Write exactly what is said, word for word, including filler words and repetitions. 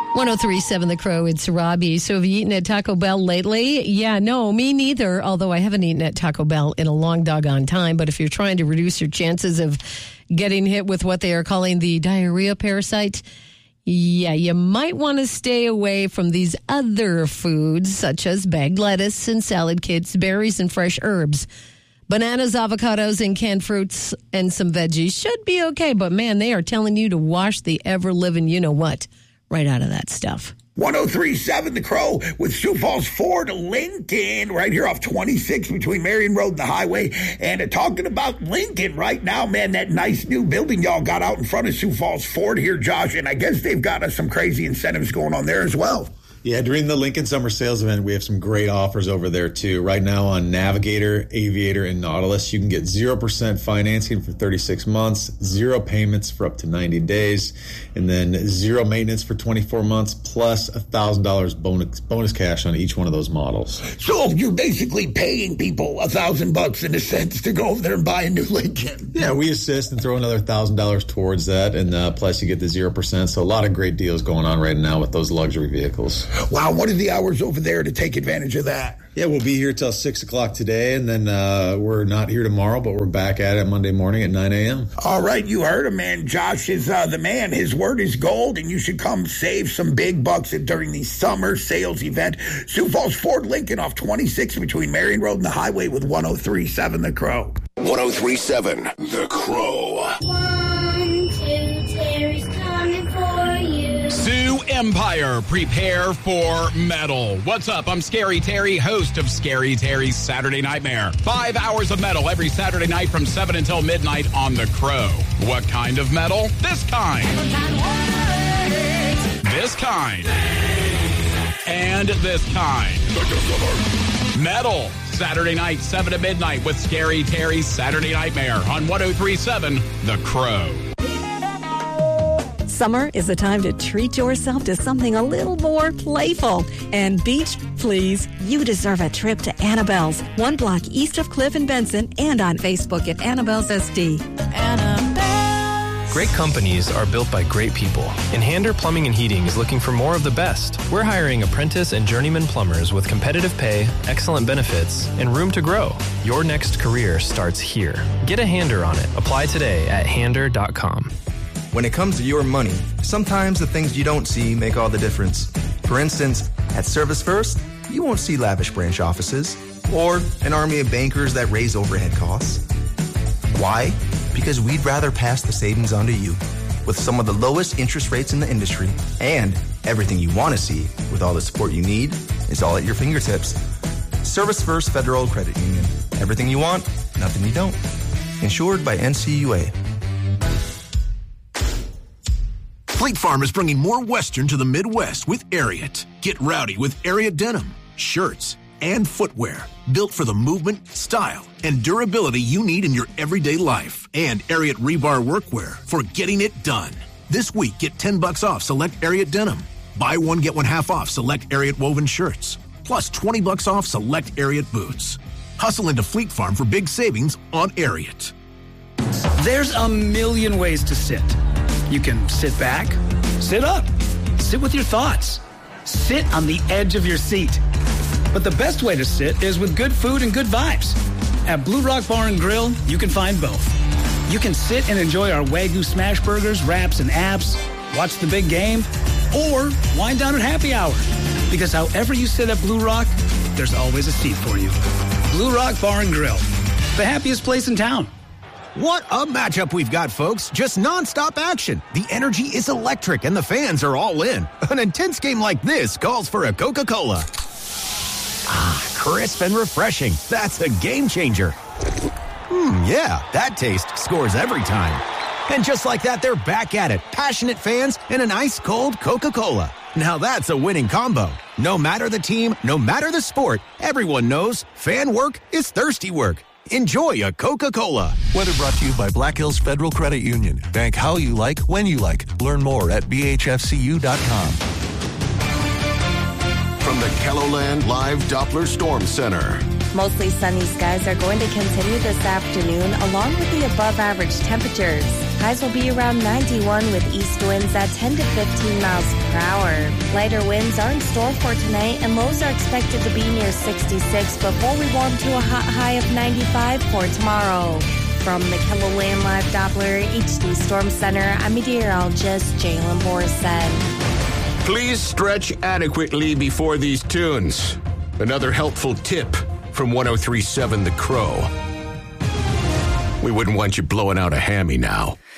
one oh three point seven The Crow, it's Robbie. So have you eaten at Taco Bell lately? Yeah, no, me neither, although I haven't eaten at Taco Bell in a long doggone time. But if you're trying to reduce your chances of getting hit with what they are calling the diarrhea parasite, yeah, you might want to stay away from these other foods, such as bagged lettuce and salad kits, berries and fresh herbs. Bananas, avocados, and canned fruits and some veggies should be okay. But, man, they are telling you to wash the ever-living you-know-what right out of that stuff. one oh three point seven The Crow with Sioux Falls Ford Lincoln right here off twenty-six between Marion Road and the highway. And uh, talking about Lincoln right now, man, that nice new building y'all got out in front of Sioux Falls Ford here, Josh. And I guess they've got uh, some crazy incentives going on there as well. Yeah, during the Lincoln Summer Sales Event, we have some great offers over there, too. Right now on Navigator, Aviator, and Nautilus, you can get zero percent financing for thirty-six months, zero payments for up to ninety days, and then zero maintenance for twenty-four months, plus one thousand dollars bonus bonus cash on each one of those models. So you're basically paying people one thousand bucks in a sense to go over there and buy a new Lincoln. Yeah, we assist and throw another one thousand dollars towards that, and uh, plus you get the zero percent. So a lot of great deals going on right now with those luxury vehicles. Wow, what are the hours over there to take advantage of that? Yeah, we'll be here till six o'clock today, and then uh, we're not here tomorrow, but we're back at it Monday morning at nine a.m. All right, you heard him, man. Josh is uh, the man. His word is gold, and you should come save some big bucks during the summer sales event. Sioux Falls Ford Lincoln off twenty-six between Marion Road and the highway with one oh three point seven The Crow. one oh three point seven The Crow. One, two, Terry's coming for you. Sioux Empire, prepare for metal. What's up? I'm Scary Terry, host of Scary Terry's Saturday Nightmare. Five hours of metal every Saturday night from seven until midnight on The Crow. What kind of metal? This kind. This kind. And this kind. Metal. Saturday night, seven to midnight with Scary Terry's Saturday Nightmare on one oh three point seven The Crow. Summer is the time to treat yourself to something a little more playful. And beach, please, you deserve a trip to Annabelle's, one block east of Cliff and Benson, and on Facebook at Annabelle's S D. Annabelle's. Great companies are built by great people, and Hander Plumbing and Heating is looking for more of the best. We're hiring apprentice and journeyman plumbers with competitive pay, excellent benefits, and room to grow. Your next career starts here. Get a Hander on it. Apply today at hander dot com. When it comes to your money, sometimes the things you don't see make all the difference. For instance, at Service First, you won't see lavish branch offices or an army of bankers that raise overhead costs. Why? Because we'd rather pass the savings on to you with some of the lowest interest rates in the industry, and everything you want to see with all the support you need is all at your fingertips. Service First Federal Credit Union. Everything you want, nothing you don't. Insured by N C U A. Fleet Farm is bringing more Western to the Midwest with Ariat. Get rowdy with Ariat denim, shirts, and footwear built for the movement, style, and durability you need in your everyday life. And Ariat rebar workwear for getting it done. This week, get ten bucks off select Ariat denim. Buy one, get one half off select Ariat woven shirts. Plus twenty bucks off select Ariat boots. Hustle into Fleet Farm for big savings on Ariat. There's a million ways to sit. You can sit back, sit up, sit with your thoughts, sit on the edge of your seat. But the best way to sit is with good food and good vibes. At Blue Rock Bar and Grill, you can find both. You can sit and enjoy our Wagyu smash burgers, wraps, and apps, watch the big game, or wind down at happy hour. Because however you sit at Blue Rock, there's always a seat for you. Blue Rock Bar and Grill, the happiest place in town. What a matchup we've got, folks. Just nonstop action. The energy is electric and the fans are all in. An intense game like this calls for a Coca-Cola. Ah, crisp and refreshing. That's a game changer. Hmm, yeah, that taste scores every time. And just like that, they're back at it. Passionate fans and an ice-cold Coca-Cola. Now that's a winning combo. No matter the team, no matter the sport, everyone knows fan work is thirsty work. Enjoy a Coca-Cola. Weather brought to you by Black Hills Federal Credit Union. Bank how you like, when you like. Learn more at b h f c u dot com. From the Kelloland Live Doppler Storm Center. Mostly sunny skies are going to continue this afternoon along with the above average temperatures. Highs will be around ninety-one with east winds at ten to fifteen miles per hour. Lighter winds are in store for tonight, and lows are expected to be near sixty-six before we warm to a hot high of ninety-five for tomorrow. From the KELOLAND Live Doppler H D Storm Center, I'm meteorologist Jalen Borson. Please stretch adequately before these tunes. Another helpful tip from one oh three point seven The Crow. We wouldn't want you blowing out a hammy now.